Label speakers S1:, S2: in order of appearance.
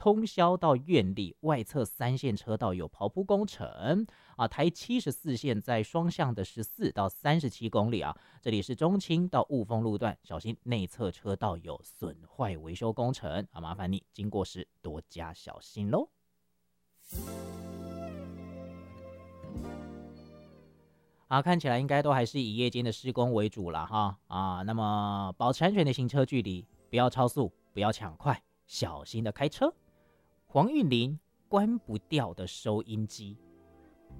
S1: 通霄到苑里外侧3线车道有刨铺工程啊，台74线在双向的14到37公里啊，这里是中清到雾峰路段，小心内侧车道有损坏维修工程啊，麻烦你经过时多加小心喽。啊，看起来应该都还是以夜间的施工为主了哈啊，那么保持安全的行车距离，不要超速，不要抢快，小心的开车。黄韵玲关不掉的收音机